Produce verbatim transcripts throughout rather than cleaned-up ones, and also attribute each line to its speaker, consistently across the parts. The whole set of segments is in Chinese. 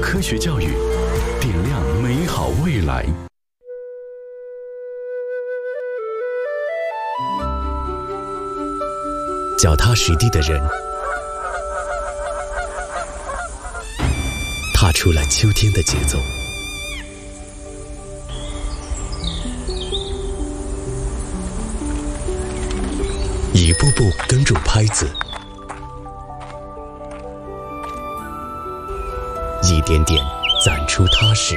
Speaker 1: 科学教育，点亮美好未来。脚踏实地的人，踏出了秋天的节奏。一步步跟住拍子，一点点攒出踏实。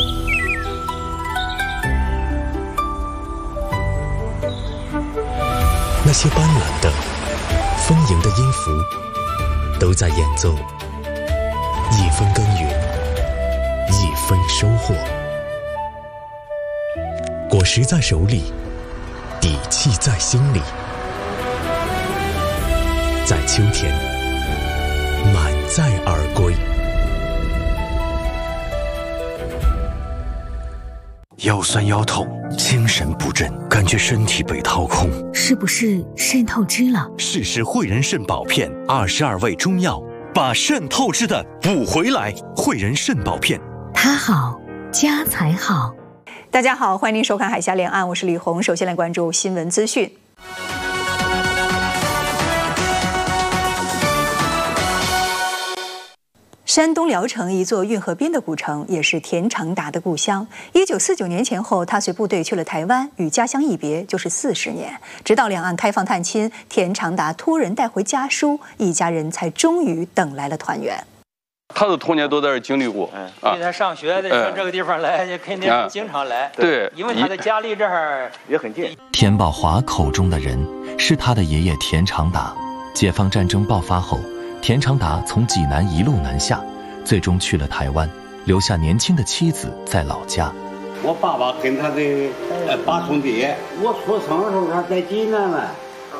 Speaker 1: 那些斑斓的、丰盈的音符，都在演奏一分耕耘一分收获。果实在手里，底气在心里。在秋天，满载而归。
Speaker 2: 腰酸腰痛，精神不振，感觉身体被掏空，
Speaker 3: 是不是肾透支了？
Speaker 2: 试试汇仁肾宝片，二十二味中药，把肾透支的补回来。汇仁肾宝片，
Speaker 3: 它好，家才好。
Speaker 4: 大家好，欢迎您收看《海峡两岸》，我是李红。首先来关注新闻资讯。山东聊城一座运河边的古城，也是田长达的故乡。一九四九年前后，他随部队去了台湾，与家乡一别就是四十年。直到两岸开放探亲，田长达托人带回家书，一家人才终于等来了团圆。
Speaker 5: 他的童年都在这儿经历过，
Speaker 6: 嗯，因为他上学得上这个地方来，就肯定经常来。
Speaker 5: 对，
Speaker 6: 因为他的家离这儿也很近。
Speaker 7: 田宝华口中的人是他的爷爷田长达。解放战争爆发后，田长达从济南一路南下，最终去了台湾，留下年轻的妻子在老家。
Speaker 8: 我爸爸跟他的呃八兄弟，我出生的时候他在济南呢。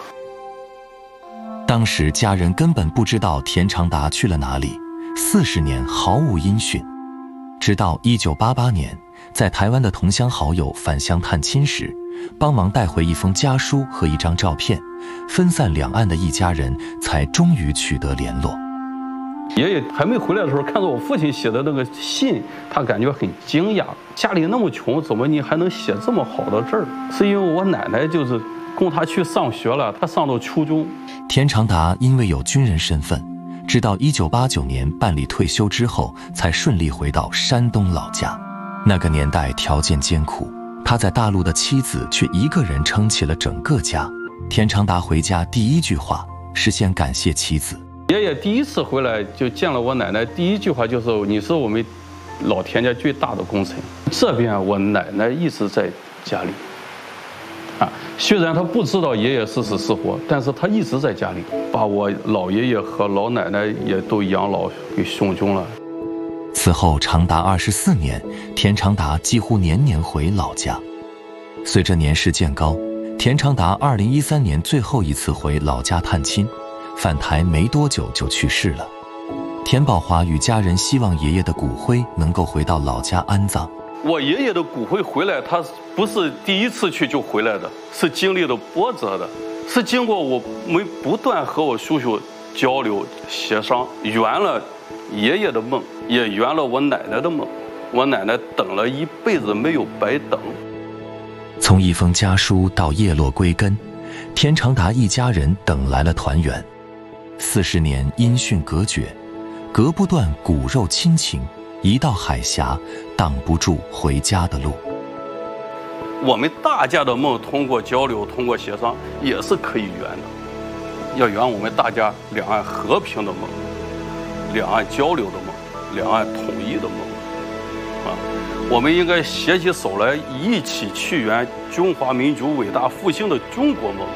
Speaker 7: 当时家人根本不知道田长达去了哪里，四十年毫无音讯。直到一九八八年，在台湾的同乡好友返乡探亲时，帮忙带回一封家书和一张照片，分散两岸的一家人才终于取得联络。
Speaker 5: 爷爷还没回来的时候，看到我父亲写的那个信，他感觉很惊讶，家里那么穷，怎么你还能写这么好的字儿？是因为我奶奶就是供他去上学了，他上到初中。
Speaker 7: 田长达因为有军人身份，直到一九八九年办理退休之后，才顺利回到山东老家。那个年代条件艰苦，他在大陆的妻子却一个人撑起了整个家。田长达回家第一句话是先感谢妻子。
Speaker 5: 爷爷第一次回来就见了我奶奶，第一句话就是你是我们老田家最大的功臣。这边我奶奶一直在家里啊，虽然他不知道爷爷是死是活，但是他一直在家里，把我老爷爷和老奶奶也都养老给送终了。
Speaker 7: 此后长达二十四年，田长达几乎年年回老家。随着年事渐高，田长达二零一三年最后一次回老家探亲，返台没多久就去世了。田宝华与家人希望爷爷的骨灰能够回到老家安葬。
Speaker 5: 我爷爷的骨灰回来，他不是第一次去就回来的，是经历了波折的，是经过我们不断和我叔叔交流协商，圆了爷爷的梦，也圆了我奶奶的梦。我奶奶等了一辈子没有白等。
Speaker 7: 从一封家书到叶落归根，田长达一家人等来了团圆。四十年音讯隔绝，隔不断骨肉亲情，一到海峡，挡不住回家的路。
Speaker 5: 我们大家的梦通过交流，通过协商，也是可以圆的。要圆我们大家两岸和平的梦，两岸交流的梦，两岸统一的梦。啊，我们应该携起手来，一起去圆中华民族伟大复兴的中国梦。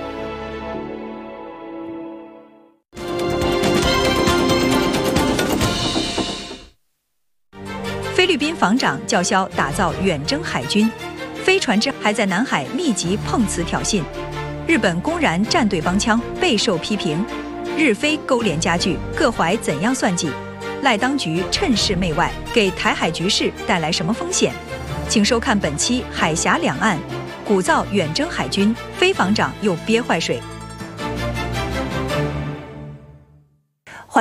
Speaker 4: 菲律宾防长叫嚣打造远征海军，飞船之还在南海密集碰瓷挑衅。日本公然站队帮腔，备受批评。日菲勾连加剧，各怀怎样算计？赖当局趁势媚外，给台海局势带来什么风险？请收看本期《海峡两岸》，鼓噪远征海军，菲防长又憋坏水。欢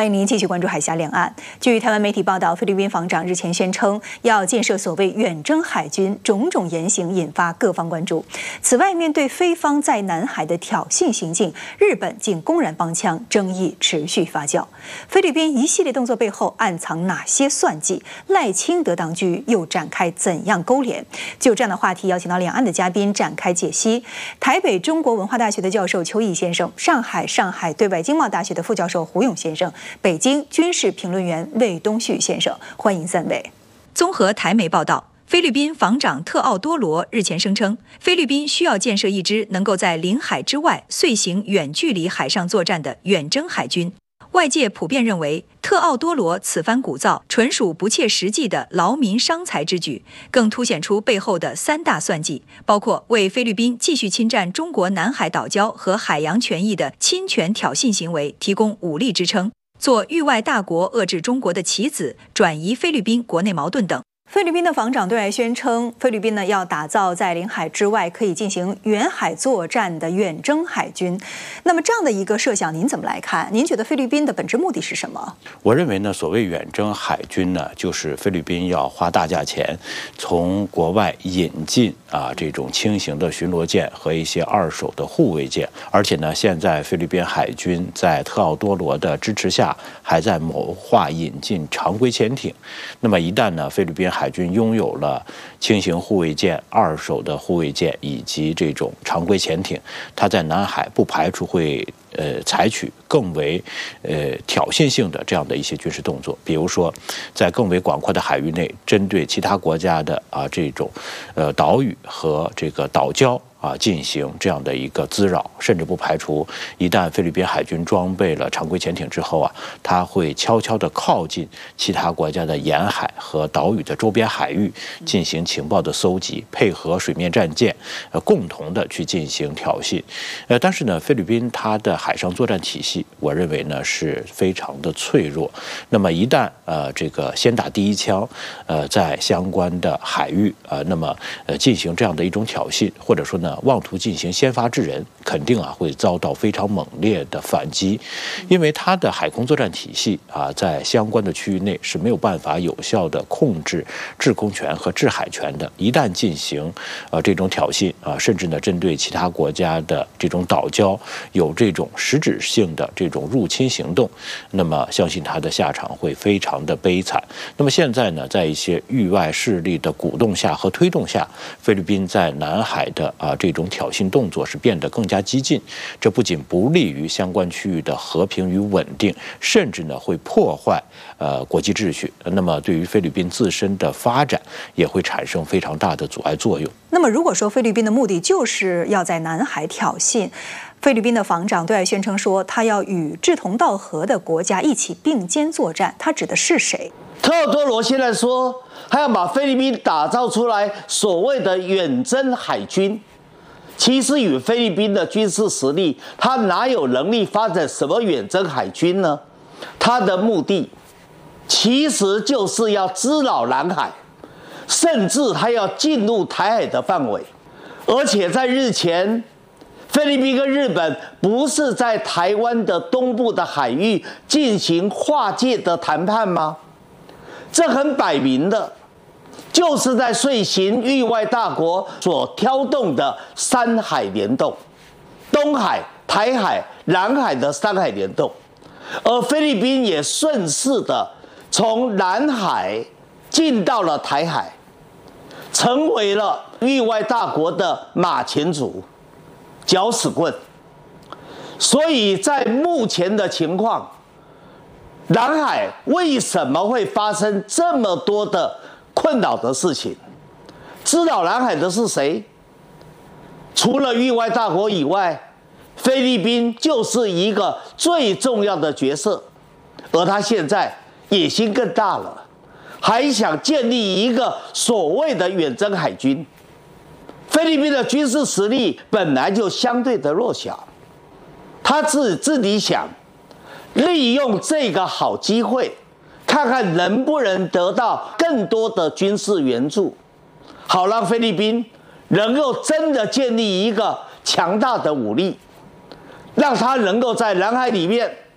Speaker 4: 欢迎您继续关注海峡两岸。据台湾媒体报道，菲律宾防长日前宣称要建设所谓远征海军，种种言行引发各方关注。此外，面对菲方在南海的挑衅行径，日本竟公然帮腔，争议持续发酵。菲律宾一系列动作背后暗藏哪些算计？赖清德当局又展开怎样勾连？就这样的话题，邀请到两岸的嘉宾展开解析。台北中国文化大学的教授邱毅先生，上海上海对外经贸大学的副教授胡勇先生，北京军事评论员魏东旭先生，欢迎三位。综合台媒报道，菲律宾防长特奥多罗日前声称，菲律宾需要建设一支能够在领海之外遂行远距离海上作战的远征海军。外界普遍认为，特奥多罗此番鼓噪纯属不切实际的劳民伤财之举，更凸显出背后的三大算计，包括为菲律宾继续侵占中国南海岛礁和海洋权益的侵权挑衅行为提供武力支撑，做域外大国遏制中国的棋子，转移菲律宾国内矛盾等。菲律宾的防长对外宣称，菲律宾呢要打造在领海之外可以进行远海作战的远征海军。那么这样的一个设想，您怎么来看？您觉得菲律宾的本质目的是什么？
Speaker 9: 我认为呢，所谓远征海军呢，就是菲律宾要花大价钱从国外引进啊这种轻型的巡逻舰和一些二手的护卫舰，而且呢，现在菲律宾海军在特奥多罗的支持下，还在谋划引进常规潜艇。那么一旦呢，菲律宾海海军拥有了轻型护卫舰、二手的护卫舰以及这种常规潜艇，它在南海不排除会呃采取更为呃挑衅性的这样的一些军事动作，比如说在更为广阔的海域内，针对其他国家的啊这种呃岛屿和这个岛礁啊，进行这样的一个滋扰，甚至不排除一旦菲律宾海军装备了常规潜艇之后啊，它会悄悄地靠近其他国家的沿海和岛屿的周边海域，进行情报的搜集，配合水面战舰，呃，共同的去进行挑衅。呃，但是呢，菲律宾它的海上作战体系，我认为呢是非常的脆弱。那么一旦呃这个先打第一枪，呃，在相关的海域呃，那么呃进行这样的一种挑衅，或者说呢，妄图进行先发制人，肯定啊会遭到非常猛烈的反击，因为它的海空作战体系啊，在相关的区域内是没有办法有效的控制制空权和制海权的。一旦进行呃这种挑衅啊，甚至呢针对其他国家的这种岛礁有这种实质性的这种入侵行动，那么相信它的下场会非常的悲惨。那么现在呢，在一些域外势力的鼓动下和推动下，菲律宾在南海的啊这种挑衅动作是变得更加激进，这不仅不利于相关区域的和平与稳定，甚至呢会破坏呃国际秩序。那么对于菲律宾自身的发展也会产生非常大的阻碍作用。
Speaker 4: 那么如果说菲律宾的目的就是要在南海挑衅，菲律宾的防长对外宣称说，他要与志同道合的国家一起并肩作战，他指的是谁？
Speaker 10: 特奥多罗现在说，他要把菲律宾打造出来所谓的远征海军。其实与菲律宾的军事实力，他哪有能力发展什么远征海军呢？他的目的其实就是要滋扰南海，甚至他要进入台海的范围。而且在日前，菲律宾跟日本不是在台湾的东部的海域进行划界的谈判吗？这很摆明的，就是在遂行域外大国所挑动的三海联动，东海、台海、南海的三海联动，而菲律宾也顺势的从南海进到了台海，成为了域外大国的马前卒、搅屎棍。所以在目前的情况，南海为什么会发生这么多的困扰的事情？滋扰南海的是谁？除了域外大国以外，菲律宾就是一个最重要的角色，而他现在野心更大了，还想建立一个所谓的远征海军。菲律宾的军事实力本来就相对的弱小，他自自己想利用这个好机会，看看能不能得到更多的军事援助，好让菲律宾能够真的建立一个强大的武力，让他能够在南海里面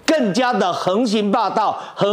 Speaker 10: 更加的横行霸道。横